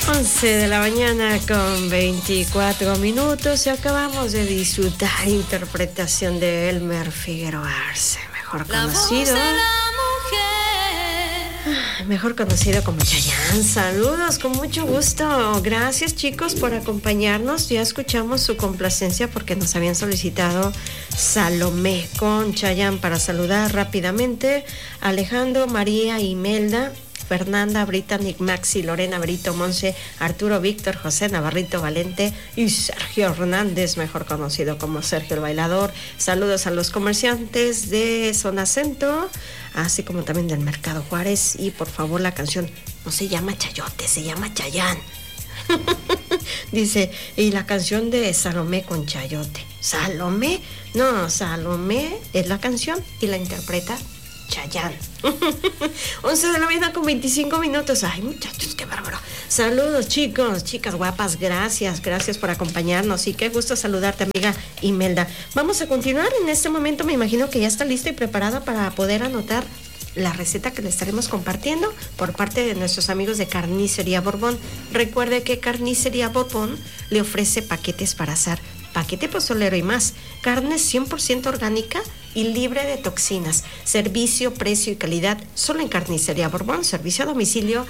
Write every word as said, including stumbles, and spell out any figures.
once de la mañana con veinticuatro minutos y acabamos de disfrutar interpretación de Elmer Figueroa Arce, mejor conocido, mejor conocido como Chayanne. Saludos, con mucho gusto. Gracias, chicos, por acompañarnos. Ya escuchamos su complacencia porque nos habían solicitado Salomé con Chayanne. Para saludar rápidamente Alejandro, María, Imelda, Fernanda, Brita, Nick, Maxi, Lorena, Brito, Monse, Arturo, Víctor, José, Navarrito, Valente y Sergio Hernández, mejor conocido como Sergio el Bailador. Saludos a los comerciantes de Zona Centro, así como también del Mercado Juárez. Y por favor, la canción no se llama Chayote, se llama Chayanne. Dice, y la canción de Salomé con Chayote. ¿Salomé? No, Salomé es la canción y la interpreta Chayanne. once de la mañana con veinticinco minutos. Ay, muchachos, qué bárbaro. Saludos, chicos, chicas guapas. Gracias, gracias por acompañarnos. Y qué gusto saludarte, amiga Imelda. Vamos a continuar. En este momento me imagino que ya está lista y preparada para poder anotar la receta que le estaremos compartiendo por parte de nuestros amigos de Carnicería Borbón. Recuerde que Carnicería Borbón le ofrece paquetes para asar, paquete pozolero y más. Carne cien por ciento orgánica y libre de toxinas. Servicio, precio y calidad solo en Carnicería Borbón. Servicio a domicilio